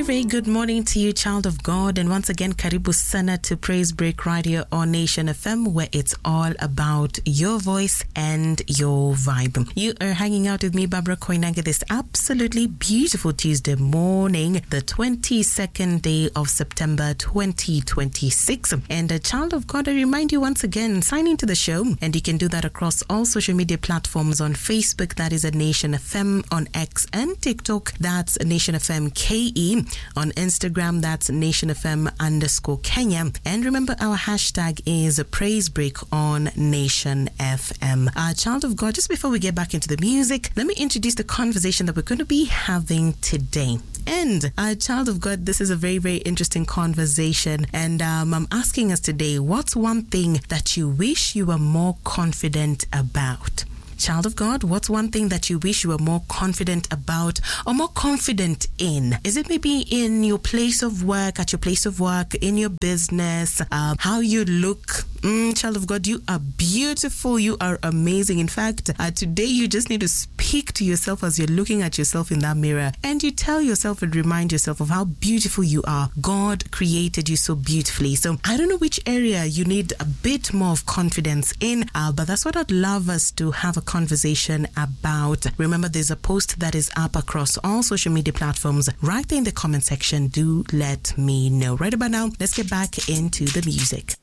very good morning to you, child of God. And once again, Karibu Sana to Praise Break Radio on Nation FM, where it's all about your voice and your vibe. You are hanging out with me, Barbara Koinange, this absolutely beautiful Tuesday morning, the 22nd day of September 2026. And a child of God, I remind you once again, sign into the show. And you can do that across all social media platforms. On Facebook, that is at Nation FM. On X and TikTok, that's Nation FM KE. On Instagram, that's Nation FM _Kenya. And remember, our hashtag is Praise Break on Nation FM. Child of God, just before we get back into the music, let me introduce the conversation that we're going to be having today. And child of God, this is a very, very interesting conversation. And I'm asking us today, what's one thing that you wish you were more confident about? Child of God, what's one thing that you wish you were more confident about or more confident in? Is it maybe in your place of work, at your place of work, in your business, how you look? Child of God, you are beautiful. You are amazing. In fact, today you just need to speak to yourself as you're looking at yourself in that mirror, and you tell yourself and remind yourself of how beautiful you are. God created you so beautifully. So I don't know which area you need a bit more of confidence in, but that's what I'd love us to have a conversation about. Remember, there's a post that is up across all social media platforms. Right there in the comment section, do let me know. Right about now, let's get back into the music.